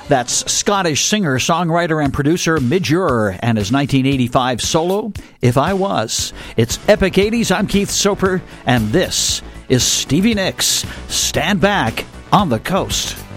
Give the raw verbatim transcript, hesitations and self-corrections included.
That's Scottish singer, songwriter, and producer Midge Ure and his nineteen eighty-five solo, If I Was. It's Epic eighties. I'm Keith Soper, and this is Stevie Nicks. Stand Back on the Coast.